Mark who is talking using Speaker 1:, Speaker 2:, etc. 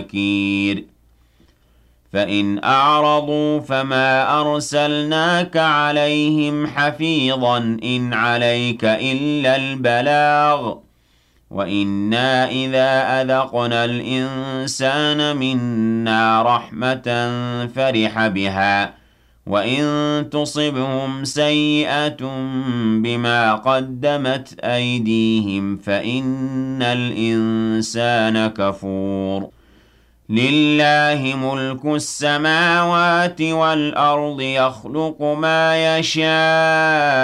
Speaker 1: نكير فإن أعرضوا فما أرسلناك عليهم حفيظا إن عليك إلا البلاغ وإنا إذا أذقنا الإنسان منا رحمة فرح بها وإن تصبهم سيئة بما قدمت أيديهم فإن الإنسان كفور لله ملك السماوات والأرض يخلق ما يشاء